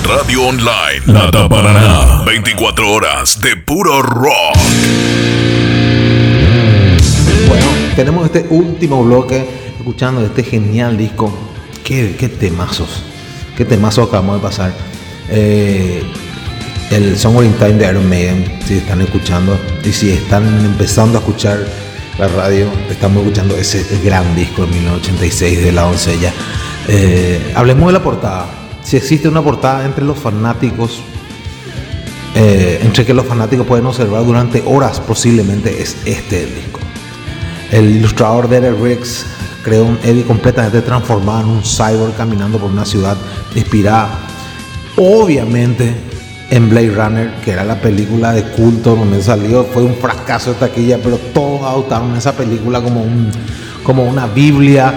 Radio Online. Nada Paraná. 24 horas de puro rock. Bueno, tenemos este último bloque escuchando este genial disco. Qué temazos. Qué temazos acabamos de pasar. El Somewhere in Time de Iron Maiden, si están escuchando y si están empezando a escuchar la radio, estamos escuchando ese gran disco de 1986 de La Doncella. Hablemos de la portada. Si existe una portada entre los fanáticos, entre que los fanáticos pueden observar durante horas, posiblemente es este el disco. El ilustrador Derek Riggs creó un Eddie completamente transformado en un cyborg caminando por una ciudad inspirada, obviamente, en Blade Runner, que era la película de culto donde salió. Fue un fracaso de taquilla, pero todos adoptaron esa película como una biblia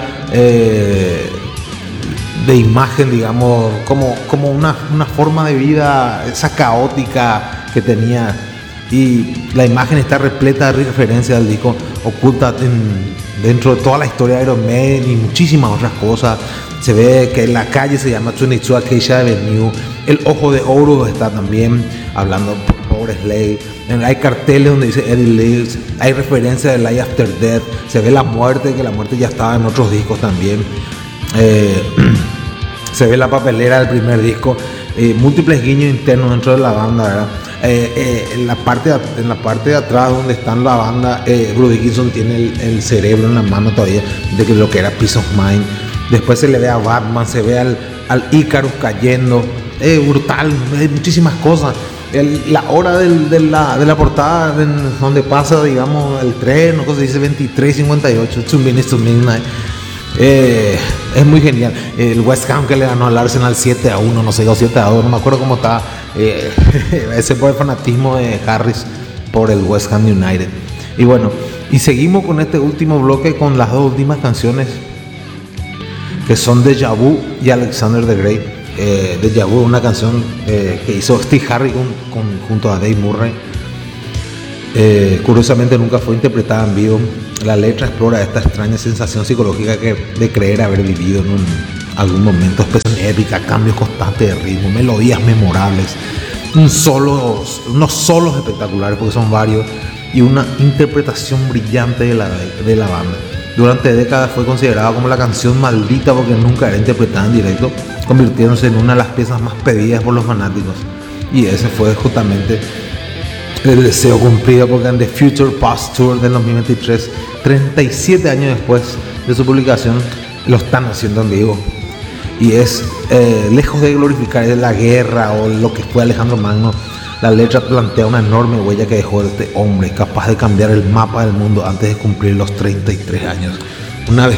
de imagen, digamos, como una forma de vida, esa caótica que tenía. Y la imagen está repleta de referencias al disco, oculta dentro de toda la historia de Iron Maiden y muchísimas otras cosas. Se ve que la calle se llama 22 Acacia Avenue. El Ojo de Oro está también hablando por Slade. Hay carteles donde dice Eddie Lives. Hay referencia de Life After Death. Se ve la muerte, que la muerte ya estaba en otros discos también. Se ve la papelera del primer disco. Múltiples guiños internos dentro de la banda, ¿verdad? En la parte de atrás donde está la banda, Bruce Dickinson tiene el cerebro en la mano todavía de que lo que era Peace of Mind. Después se le ve a Batman, se ve al Icarus cayendo. Brutal, hay muchísimas cosas. La hora de la portada donde pasa, digamos, el tren, no sé, dice 23:58, 2 minutes to midnight. Es muy genial. El West Ham que le ganó al Arsenal 7-1, no sé, o 7-2, no me acuerdo cómo está. Ese fue el fanatismo de Harris por el West Ham United. Y bueno, y seguimos con este último bloque con las dos últimas canciones, que son Deja Vu y Alexander the Great. Deja Vu, una canción que hizo Steve Harris junto a Dave Murray. Curiosamente nunca fue interpretada en vivo. La letra explora esta extraña sensación psicológica de creer haber vivido en algún momento especial, épica, cambios constantes de ritmo, melodías memorables, unos solos espectaculares, porque son varios, y una interpretación brillante de la banda. Durante décadas fue considerada como la canción maldita porque nunca era interpretada en directo, convirtiéndose en una de las piezas más pedidas por los fanáticos. Y ese fue justamente el deseo cumplido, porque en The Future Past Tour del 2023, 37 años después de su publicación, lo están haciendo en vivo. Y es, lejos de glorificar la guerra o lo que fue Alejandro Magno, la letra plantea una enorme huella que dejó este hombre, capaz de cambiar el mapa del mundo antes de cumplir los 33 años. Una vez